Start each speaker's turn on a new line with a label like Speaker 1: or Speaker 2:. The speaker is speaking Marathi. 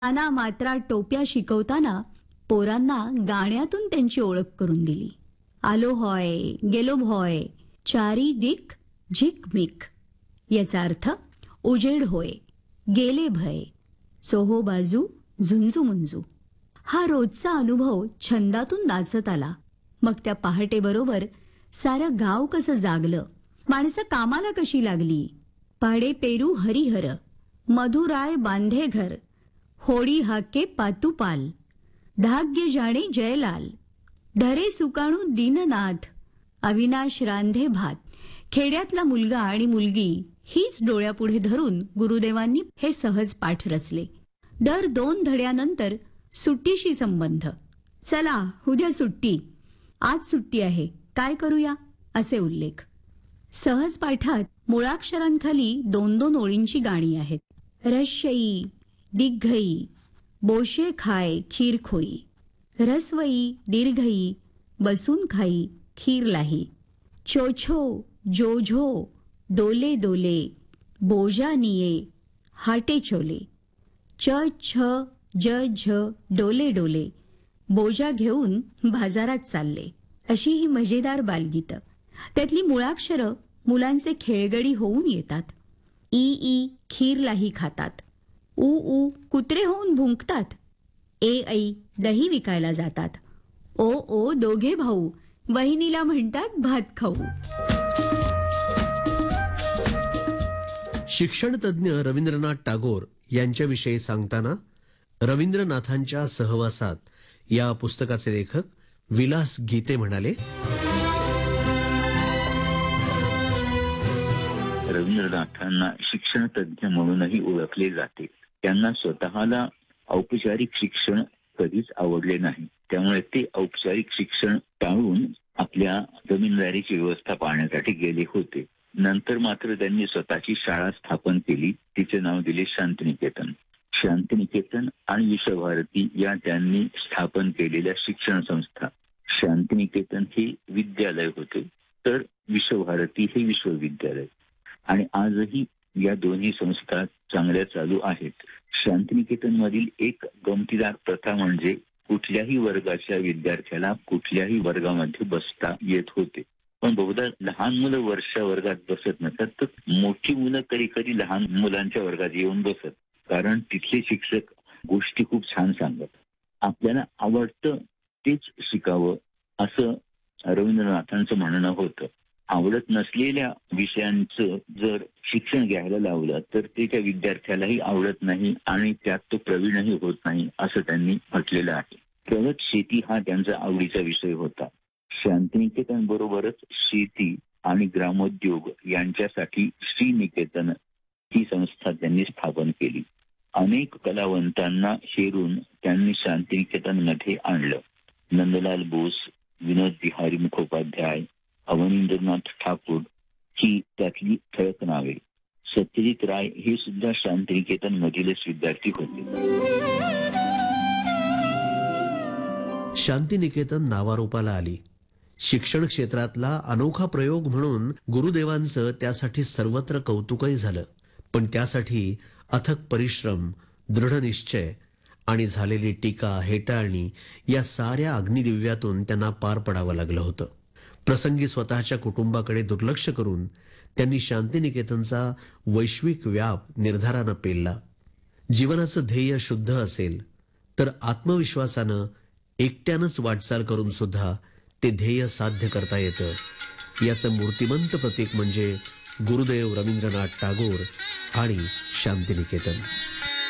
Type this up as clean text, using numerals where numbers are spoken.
Speaker 1: नाना मात्रा टोप्या शिकवताना पोरांना गाण्यातून त्यांची ओळख करून दिली. आलो होय गेलो भॉय चारी दिक झिकमिक. याचा अर्थ उजेड होय गेले भय सोहो बाजू झुंजू मुंजू. हा रोजचा अनुभव छंदातून नाचत आला. मग त्या पहाटेबरोबर सारं गाव कसं जागलं, माणसं कामाला कशी लागली. पाडे पेरू हरिहर मधुराय बांधे घर होडी हाके पातुपाल धाग्य जाणे जयलाल धरे सुकाणू दीननाथ अविनाश रांधे भात. खेड्यातला मुलगा आणि मुलगी हीच डोळ्यापुढे धरून गुरुदेवांनी हे सहज पाठ रचले. दर 2 धड्यानंतर सुट्टीशी संबंध. चला उद्या सुट्टी, आज सुट्टी आहे, काय करूया, असे उल्लेख. सहज पाठात मुळाक्षरांखाली 2-2 ओळींची गाणी आहेत. रश्यई दिग्घई बोशे खाय खीर खोई रसवई दीर्घई बसून खाई खीर लाही. चोछो जोझो दोले दोले बोजा निये हाटे चोले च छ ज झ डोले डोले बोजा घेऊन बाजारात चालले. अशी ही मजेदार बालगीतं. त्यातली मुळाक्षरं मुलांचे खेळगडी होऊन येतात. ई ई खीर लाही खातात. ऊ ऊ कुत्रे होऊन भुंकतात. ए ऐ दही विकायला जातात. ओ ओ दोघे भाऊ वहिनीला म्हणतात भात खाऊ.
Speaker 2: शिक्षणतज्ञ रवींद्रनाथ टागोर यांच्याविषयी सांगताना रवींद्रनाथांच्या सहवासात या पुस्तकाचे लेखक विलास गीते म्हणाले,
Speaker 3: रवींद्रनाथांना शिक्षणतज्ञ म्हणूनही ओळखले जाते. त्यांना स्वतःला औपचारिक शिक्षण कधीच आवडले नाही. त्यामुळे ते औपचारिक शिक्षण टाळून आपल्या जमीनदारीची व्यवस्था पाहण्यासाठी गेले होते. नंतर मात्र त्यांनी स्वतःची शाळा स्थापन केली. तिचे नाव दिले शांतिनिकेतन. शांतिनिकेतन आणि विश्वभारती या त्यांनी स्थापन केलेल्या शिक्षण संस्था. शांतिनिकेतन हे विद्यालय होते, तर विश्वभारती हे विश्वविद्यालय. आणि आजही या दोन्ही संस्था चांगल्या चालू आहेत. शांतिनिकेतन मधील एक गमतीदार प्रथा म्हणजे कुठल्याही वर्गाच्या विद्यार्थ्याला कुठल्याही वर्गामध्ये बसता येत होते. पण बहुधा लहान मुलं वर्गात बसत नसतात, तर मोठी मुलं कधी कधी लहान मुलांच्या वर्गात येऊन बसत. कारण तिथले शिक्षक गोष्टी खूप छान सांगत. आपल्याला आवडतं तेच शिकावं असं रवींद्रनाथांचं म्हणणं होतं. आवडत नसलेल्या विषयांचं जर शिक्षण घ्यायला लावलं तर ते त्या विद्यार्थ्यालाही आवडत नाही आणि त्यात तो प्रवीणही होत नाही असं त्यांनी म्हटलेलं आहे. प्रगत शेती हा त्यांचा आवडीचा विषय होता. शांतिनिकेतन बरोबरच शेती आणि ग्रामोद्योग यांच्यासाठी श्रीनिकेतन ही संस्था त्यांनी स्थापन केली. अनेक कलावंतांना हेरून त्यांनी शांतिनिकेतन मध्ये आणलं. नंदलाल बोस, विनोद बिहारी मुखोपाध्याय, अवनींद्रनाथ ठाकूर ही त्यातली ठळक नावे. सत्यजित राय हे सुद्धा शांतिनिकेतन मधीलच विद्यार्थी होते.
Speaker 2: शांतिनिकेतन नावारूपाला आली. शिक्षण क्षेत्रातला अनोखा प्रयोग म्हणून गुरुदेवांचं त्यासाठी सर्वत्र कौतुकही झालं. पण त्यासाठी अथक परिश्रम, दृढनिश्चय आणि झालेली टीका, हेटाळणी या साऱ्या अग्निदिव्यातून त्यांना पार पडावं लागलं होतं. प्रसंगी स्वतःच्या कुटुंबाकडे दुर्लक्ष करून त्यांनी शांतिनिकेतनचा वैश्विक व्याप निर्धारानं पेलला. जीवनाचं ध्येय शुद्ध असेल तर आत्मविश्वासानं एकट्यानंच वाटचाल करून सुद्धा ते ध्येय साध्य करता येतं. याचं मूर्तिमंत प्रतीक म्हणजे गुरुदेव रवींद्रनाथ टागोर आणि शांतिनिकेतन.